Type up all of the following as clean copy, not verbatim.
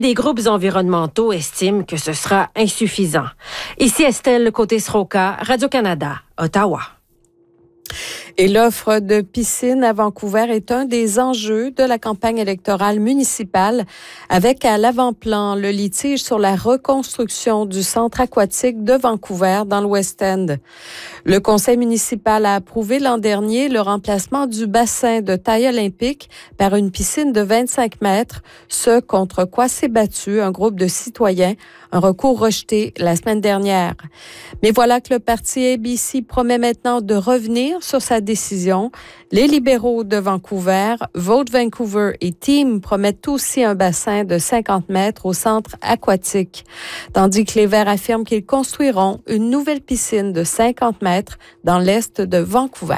Des groupes environnementaux estiment que ce sera insuffisant. Ici Estelle Côté-Sroka, Radio-Canada, Ottawa. Et l'offre de piscine à Vancouver est un des enjeux de la campagne électorale municipale, avec à l'avant-plan le litige sur la reconstruction du centre aquatique de Vancouver dans le West End. Le conseil municipal a approuvé l'an dernier le remplacement du bassin de taille olympique par une piscine de 25 mètres, ce contre quoi s'est battu un groupe de citoyens, un recours rejeté la semaine dernière. Mais voilà que le parti ABC promet maintenant de revenir sur sa décision. Les libéraux de Vancouver, Vote Vancouver et Team promettent aussi un bassin de 50 mètres au centre aquatique, tandis que les Verts affirment qu'ils construiront une nouvelle piscine de 50 mètres dans l'est de Vancouver.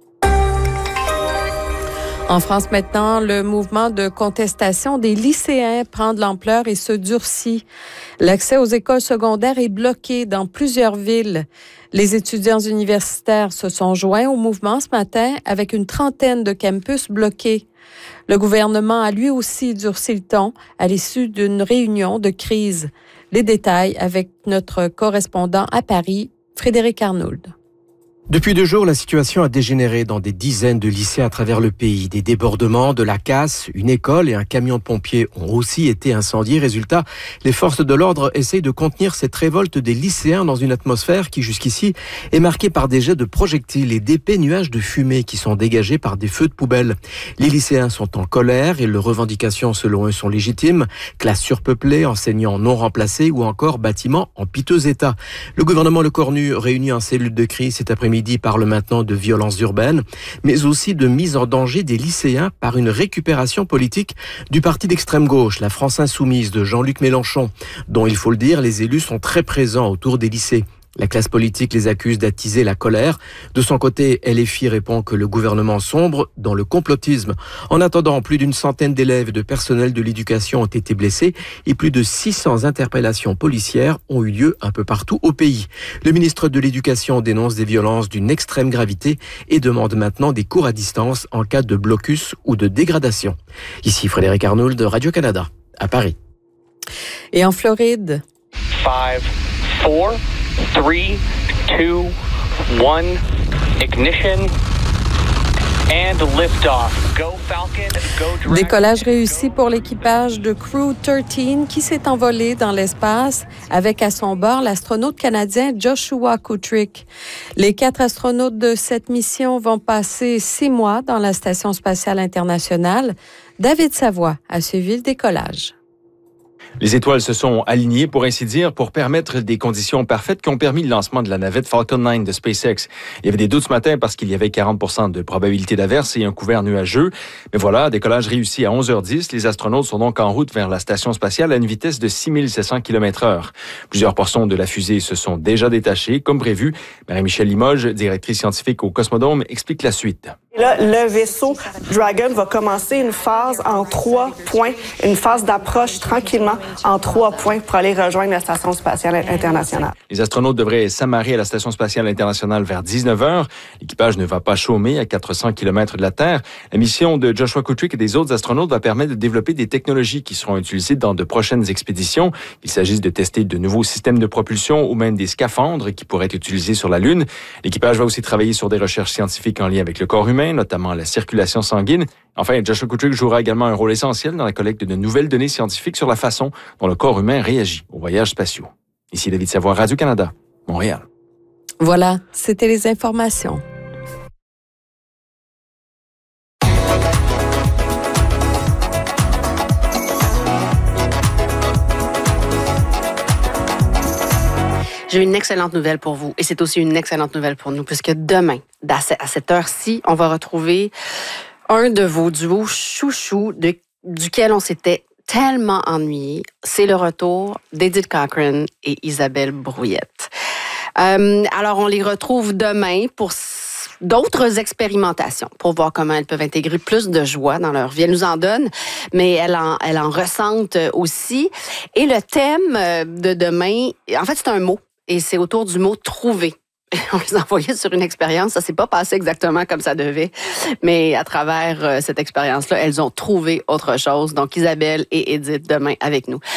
En France maintenant, le mouvement de contestation des lycéens prend de l'ampleur et se durcit. L'accès aux écoles secondaires est bloqué dans plusieurs villes. Les étudiants universitaires se sont joints au mouvement ce matin avec une trentaine de campus bloqués. Le gouvernement a lui aussi durci le ton à l'issue d'une réunion de crise. Les détails avec notre correspondant à Paris, Frédéric Arnould. Depuis 2 jours, la situation a dégénéré dans des dizaines de lycées à travers le pays. Des débordements, de la casse, une école et un camion de pompiers ont aussi été incendiés. Résultat, les forces de l'ordre essayent de contenir cette révolte des lycéens dans une atmosphère qui, jusqu'ici, est marquée par des jets de projectiles et d'épais nuages de fumée qui sont dégagés par des feux de poubelle. Les lycéens sont en colère et leurs revendications, selon eux, sont légitimes. Classes surpeuplées, enseignants non remplacés ou encore bâtiments en piteux état. Le gouvernement Le Cornu, réuni en cellule de crise cet après-midi, parle maintenant de violences urbaines, mais aussi de mise en danger des lycéens par une récupération politique du parti d'extrême gauche, la France Insoumise de Jean-Luc Mélenchon, dont, il faut le dire, les élus sont très présents autour des lycées. La classe politique les accuse d'attiser la colère. De son côté, LFI répond que le gouvernement sombre dans le complotisme. En attendant, plus d'une centaine d'élèves et de personnel de l'éducation ont été blessés et plus de 600 interpellations policières ont eu lieu un peu partout au pays. Le ministre de l'Éducation dénonce des violences d'une extrême gravité et demande maintenant des cours à distance en cas de blocus ou de dégradation. Ici Frédéric Arnould de Radio-Canada, à Paris. Et en Floride. 5, 4, 3, 2, 1, ignition, and lift-off. Go Falcon, go Dragon. Décollage réussi pour l'équipage de Crew 13 qui s'est envolé dans l'espace avec à son bord l'astronaute canadien Joshua Kutrick. Les 4 astronautes de cette mission vont passer 6 mois dans la Station spatiale internationale. David Savoie a suivi le décollage. Les étoiles se sont alignées, pour ainsi dire, pour permettre des conditions parfaites qui ont permis le lancement de la navette Falcon 9 de SpaceX. Il y avait des doutes ce matin parce qu'il y avait 40% de probabilité d'averse et un couvert nuageux. Mais voilà, décollage réussi à 11h10. Les astronautes sont donc en route vers la station spatiale à une vitesse de 6700 km/h. Plusieurs portions de la fusée se sont déjà détachées, comme prévu. Marie-Michèle Limoges, directrice scientifique au Cosmodome, explique la suite. Là, le vaisseau Dragon va commencer une phase en 3 points, une phase d'approche tranquillement en 3 points pour aller rejoindre la Station spatiale internationale. Les astronautes devraient s'amarrer à la Station spatiale internationale vers 19h. L'équipage ne va pas chômer à 400 km de la Terre. La mission de Joshua Kutrick et des autres astronautes va permettre de développer des technologies qui seront utilisées dans de prochaines expéditions. Il s'agisse de tester de nouveaux systèmes de propulsion ou même des scaphandres qui pourraient être utilisés sur la Lune. L'équipage va aussi travailler sur des recherches scientifiques en lien avec le corps humain, notamment la circulation sanguine. Enfin, Joshua Kutrick jouera également un rôle essentiel dans la collecte de nouvelles données scientifiques sur la façon dont le corps humain réagit aux voyages spatiaux. Ici David Savoie, Radio-Canada, Montréal. Voilà, c'était les informations. J'ai une excellente nouvelle pour vous et c'est aussi une excellente nouvelle pour nous puisque demain, à cette heure-ci, on va retrouver un de vos duos chouchous duquel on s'était tellement ennuyé. C'est le retour d'Edith Cochrane et Isabelle Brouillette. Alors, on les retrouve demain pour d'autres expérimentations pour voir comment elles peuvent intégrer plus de joie dans leur vie. Elles nous en donnent, mais elles en ressentent aussi. Et le thème de demain, en fait, c'est un mot. Et c'est autour du mot « trouver ». On les a envoyés sur une expérience. Ça s'est pas passé exactement comme ça devait. Mais à travers cette expérience-là, elles ont trouvé autre chose. Donc, Isabelle et Edith, demain, avec nous.